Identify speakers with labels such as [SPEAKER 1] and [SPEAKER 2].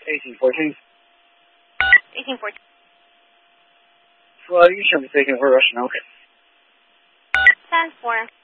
[SPEAKER 1] 1814.
[SPEAKER 2] 1814.
[SPEAKER 1] Well, you should be taking for Russian Oak.
[SPEAKER 2] 10-4.